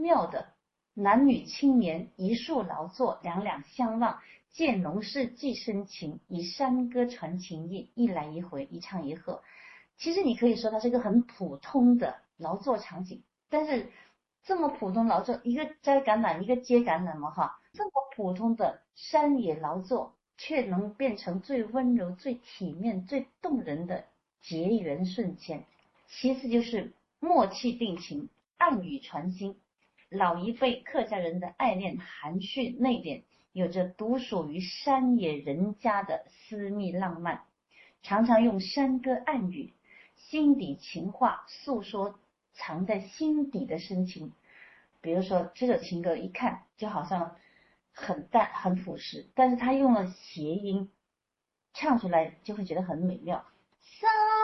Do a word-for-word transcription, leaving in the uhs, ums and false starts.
妙的。男女青年一树劳作，两两相望，见农事寄深情，以山歌传情意，一来一回，一唱一和。其实你可以说它是一个很普通的劳作场景，但是这么普通劳作，一个摘橄榄，一个接橄榄嘛哈，这么普通的山野劳作，却能变成最温柔、最体面、最动人的结缘瞬间。其次就是默契定情，暗语传心。老一辈客家人的爱恋含蓄内敛，有着独属于山野人家的私密浪漫，常常用山歌暗语，心底情话，诉说藏在心底的深情。比如说这首情歌一看就好像很淡很朴实，但是他用了谐音唱出来就会觉得很美妙。